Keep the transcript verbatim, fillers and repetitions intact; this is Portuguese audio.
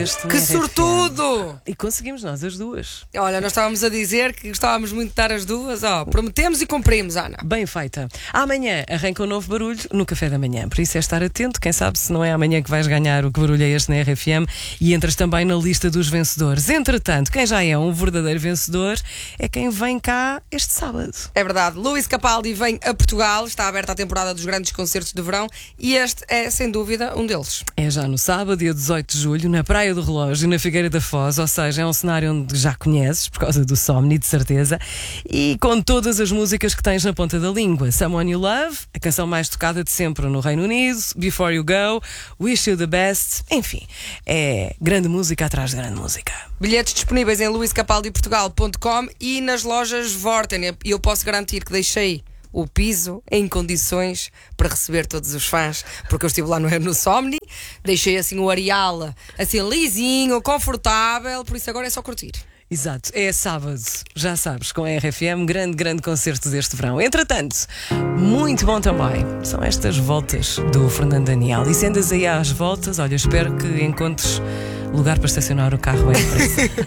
neste Que sortudo! E conseguimos nós as duas. Olha, nós estávamos a dizer que gostávamos muito de dar as duas. Ó, prometemos e cumprimos, Ana. Bem feita. Amanhã arranca um novo barulho no café da manhã. Por isso é estar atento. Quem sabe se não é amanhã que vais ganhar o que barulho é este na R F M e entras também na lista dos vencedores. Entretanto, quem já é um verdadeiro vencedor é quem vem cá este sábado. É verdade. Luís Capaldi vem a Portugal. Está aberta a temporada dos grandes concertos de verão e este é, sem dúvida, um deles. É já no sábado, dia dezoito de julho, na Praia do Relógio, na Figueira da Foz. Ou seja, é um cenário onde já conheces, por causa do Somni, de certeza. E com todas as músicas que tens na ponta da língua. Someone You Love, a canção mais tocada de sempre no Reino Unido, Before You Go, Wish You The Best. Enfim, é grande música atrás de grande música. Bilhetes disponíveis em luís capaldi portugal ponto com e nas lojas Vorten. E eu posso garantir que deixei o piso em condições para receber todos os fãs, porque eu estive lá no, no Somni, deixei assim o areal assim lisinho, confortável, por isso agora é só curtir. Exato, é sábado, já sabes, com a R F M, grande, grande concerto deste verão. Entretanto, muito bom também são estas voltas do Fernando Daniel. E se andas aí às voltas, olha, espero que encontres lugar para estacionar o carro bem depressa.